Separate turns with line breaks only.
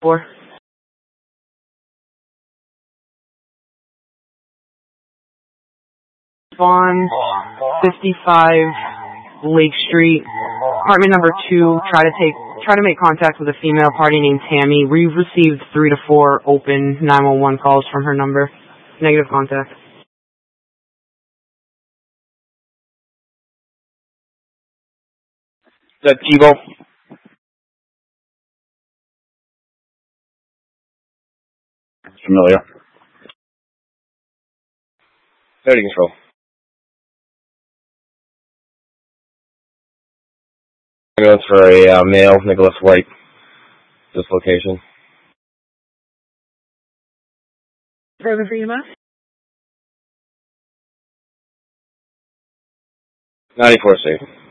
4. Vaughn, 55 Lake Street, apartment number 2. Try to make contact with a female party named Tammy. We've received 3 to 4 open 911 calls from her number. Negative contact.
Is that Tebow? Familiar. Ready control. Ambulance for a male, Nicholas White. This location.
Further for EMS?
94 safe.